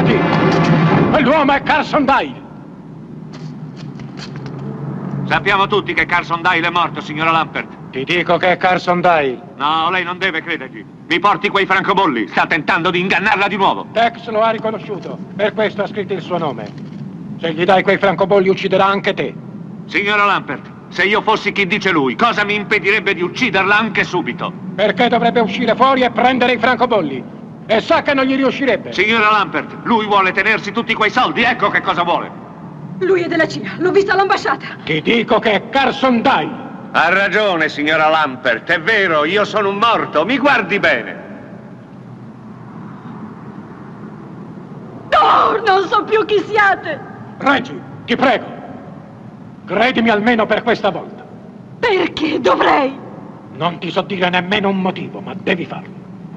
Reggie! Quell'uomo è Carson Dyle! Sappiamo tutti che Carson Dyle è morto, signora Lampert. Ti dico che è Carson Dyle. No, lei non deve credergli. Mi porti quei francobolli. Sta tentando di ingannarla di nuovo. Tex lo ha riconosciuto, per questo ha scritto il suo nome. Se gli dai quei francobolli ucciderà anche te. Signora Lampert, se io fossi chi dice lui, cosa mi impedirebbe di ucciderla anche subito? Perché dovrebbe uscire fuori e prendere i francobolli? E sa che non gli riuscirebbe. Signora Lampert, lui vuole tenersi tutti quei soldi, ecco che cosa vuole. Lui è della CIA, l'ho visto all'ambasciata. Ti dico che è Carson Dyle. Ha ragione, signora Lampert, è vero, io sono un morto, mi guardi bene. Oh, non so più chi siate. Reggie, ti prego. Credimi almeno per questa volta. Perché dovrei? Non ti so dire nemmeno un motivo, ma devi farlo.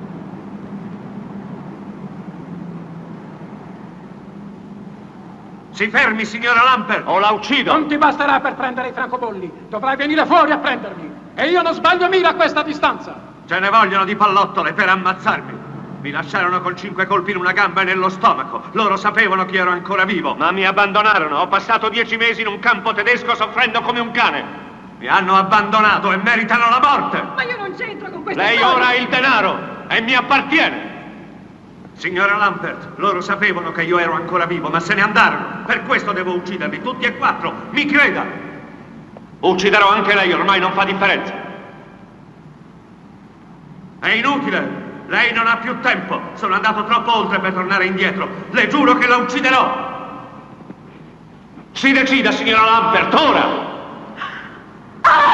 Si fermi, signora Lampert, o la uccido. Non ti basterà per prendere i francobolli. Dovrai venire fuori a prendermi. E io non sbaglio mira a questa distanza. Ce ne vogliono di pallottole per ammazzarmi. Mi lasciarono con 5 colpi in una gamba e nello stomaco. Loro sapevano che ero ancora vivo, ma mi abbandonarono. Ho passato 10 mesi in un campo tedesco soffrendo come un cane. Mi hanno abbandonato e meritano la morte. Ma io non c'entro con questa Lei storia. ora ha il denaro e mi appartiene. Signora Lampert, loro sapevano che io ero ancora vivo, ma se ne andarono. Per questo devo ucciderli, tutti e 4. Mi creda. Ucciderò anche lei, ormai non fa differenza. È inutile. Lei non ha più tempo. Sono andato troppo oltre per tornare indietro. Le giuro che la ucciderò. Si decida, signora Lampert, ora.